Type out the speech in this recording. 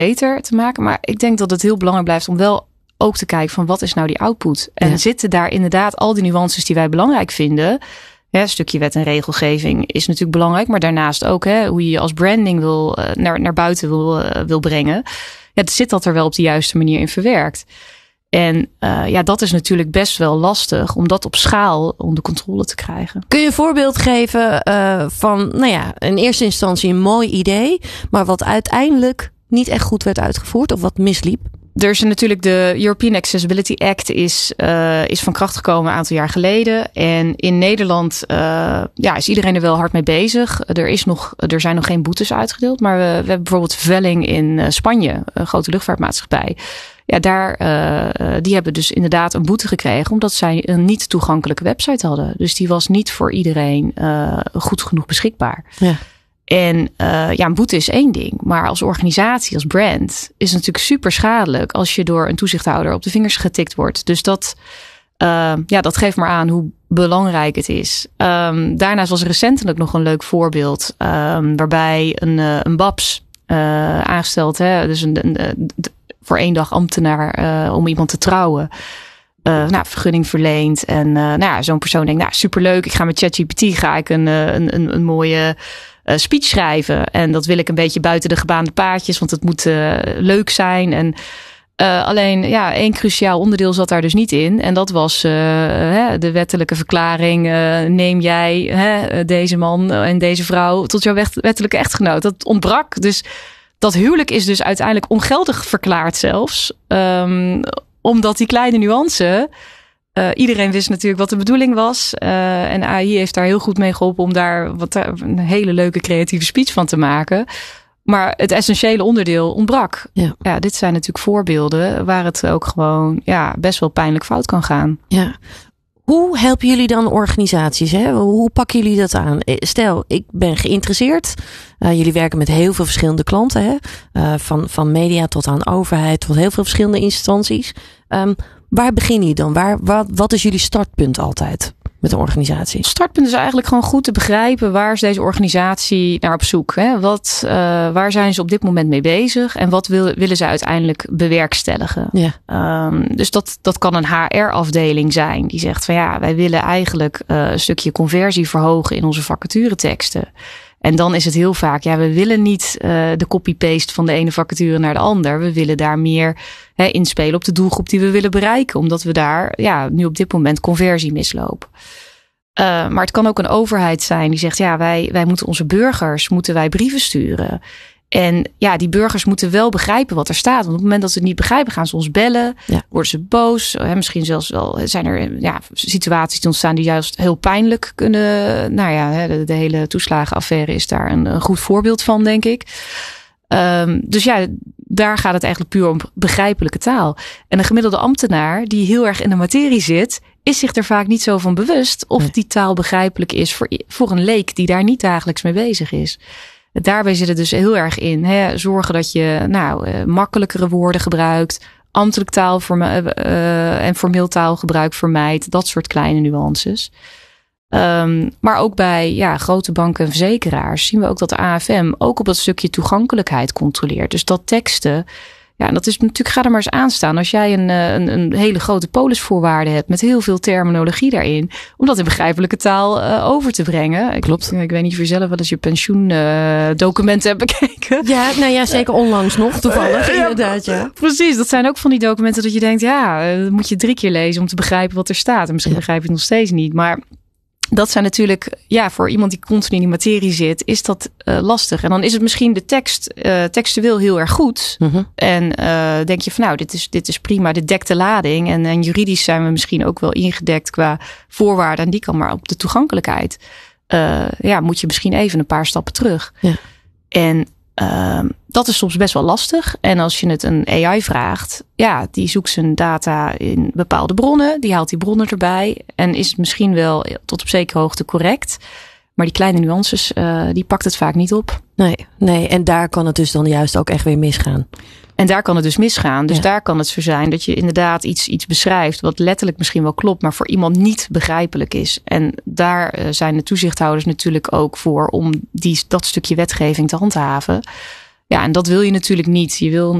beter te maken. Maar ik denk dat het heel belangrijk blijft om wel ook te kijken van wat is nou die output. En zitten daar inderdaad al die nuances die wij belangrijk vinden. Ja, een stukje wet en regelgeving is natuurlijk belangrijk. Maar daarnaast ook hoe je je als branding wil naar buiten wil brengen. Ja, zit dat er wel op de juiste manier in verwerkt. En dat is natuurlijk best wel lastig om dat op schaal onder controle te krijgen. Kun je een voorbeeld geven van, in eerste instantie een mooi idee, maar wat uiteindelijk niet echt goed werd uitgevoerd of wat misliep? Er is natuurlijk de European Accessibility Act is van kracht gekomen een aantal jaar geleden. En in Nederland is iedereen er wel hard mee bezig. Er zijn nog geen boetes uitgedeeld. Maar we hebben bijvoorbeeld Vueling in Spanje, een grote luchtvaartmaatschappij. Ja, die hebben dus inderdaad een boete gekregen omdat zij een niet toegankelijke website hadden. Dus die was niet voor iedereen goed genoeg beschikbaar. Ja. En een boete is één ding. Maar als organisatie, als brand, is het natuurlijk super schadelijk als je door een toezichthouder op de vingers getikt wordt. Dus dat geeft maar aan hoe belangrijk het is. Daarnaast was er recentelijk nog een leuk voorbeeld waarbij een babs aangesteld, dus voor 1 dag ambtenaar om iemand te trouwen. Vergunning verleend. En zo'n persoon denkt, superleuk. Ik ga met ChatGPT een mooie speech schrijven. En dat wil ik een beetje buiten de gebaande paadjes. Want het moet leuk zijn. En alleen, één cruciaal onderdeel zat daar dus niet in. En dat was de wettelijke verklaring. Neem jij deze man en deze vrouw tot jouw wettelijke echtgenoot. Dat ontbrak. Dus dat huwelijk is dus uiteindelijk ongeldig verklaard zelfs. Omdat die kleine nuance. Iedereen wist natuurlijk wat de bedoeling was. En AI heeft daar heel goed mee geholpen om daar een hele leuke creatieve speech van te maken. Maar het essentiële onderdeel ontbrak. Ja, dit zijn natuurlijk voorbeelden waar het ook gewoon best wel pijnlijk fout kan gaan. Ja. Hoe helpen jullie dan organisaties? Hè? Hoe pakken jullie dat aan? Stel, ik ben geïnteresseerd. Jullie werken met heel veel verschillende klanten. Hè? Van media tot aan overheid, tot heel veel verschillende instanties. Waar beginnen jullie dan? Wat is jullie startpunt altijd met een organisatie? Het startpunt is eigenlijk gewoon goed te begrijpen. Waar is deze organisatie naar op zoek? Hè? Waar zijn ze op dit moment mee bezig? En wat willen ze uiteindelijk bewerkstelligen? Ja. Dus dat kan een HR-afdeling zijn. Die zegt van wij willen eigenlijk een stukje conversie verhogen in onze vacatureteksten. En dan is het heel vaak, we willen niet de copy-paste van de ene vacature naar de ander. We willen daar meer inspelen op de doelgroep die we willen bereiken. Omdat we daar nu op dit moment conversie mislopen. Maar het kan ook een overheid zijn die zegt, wij moeten onze burgers brieven sturen. En die burgers moeten wel begrijpen wat er staat. Want op het moment dat ze het niet begrijpen, gaan ze ons bellen. Ja. Worden ze boos. Misschien zelfs wel zijn er situaties die ontstaan die juist heel pijnlijk kunnen. De hele toeslagenaffaire is daar een goed voorbeeld van, denk ik. Dus daar gaat het eigenlijk puur om begrijpelijke taal. En een gemiddelde ambtenaar die heel erg in de materie zit, is zich er vaak niet zo van bewust of die taal begrijpelijk is voor een leek die daar niet dagelijks mee bezig is. Daarbij zit het dus heel erg in. Zorgen dat je makkelijkere woorden gebruikt. Ambtelijk taal en formeel taalgebruik vermijdt. Dat soort kleine nuances. Maar ook bij grote banken en verzekeraars zien we ook dat de AFM ook op dat stukje toegankelijkheid controleert. Dus dat teksten. Ja, dat is natuurlijk, ga er maar eens aan staan. Als jij een hele grote polisvoorwaarde hebt met heel veel terminologie daarin, om dat in begrijpelijke taal over te brengen. Klopt. Ik weet niet of je zelf wel eens je pensioendocumenten hebt bekeken. Ja, zeker onlangs nog toevallig. Inderdaad, ja. Precies, dat zijn ook van die documenten dat je denkt, dat moet je 3 keer lezen om te begrijpen wat er staat. En misschien begrijp je het nog steeds niet, maar dat zijn natuurlijk, voor iemand die continu in die materie zit, is dat lastig. En dan is het misschien de tekst textueel heel erg goed. Mm-hmm. En denk je van dit is prima, dit dekt de lading. En juridisch zijn we misschien ook wel ingedekt qua voorwaarden. En die kan maar op de toegankelijkheid. Moet je misschien even een paar stappen terug. Ja. En dat is soms best wel lastig. En als je het een AI vraagt, die zoekt zijn data in bepaalde bronnen. Die haalt die bronnen erbij. En is het misschien wel tot op zekere hoogte correct. Maar die kleine nuances, die pakt het vaak niet op. Nee. En daar kan het dus dan juist ook echt weer misgaan. En daar kan het dus misgaan. Dus daar kan het zo zijn dat je inderdaad iets beschrijft wat letterlijk misschien wel klopt, maar voor iemand niet begrijpelijk is. En daar zijn de toezichthouders natuurlijk ook voor om dat stukje wetgeving te handhaven. Ja, en dat wil je natuurlijk niet. Je wil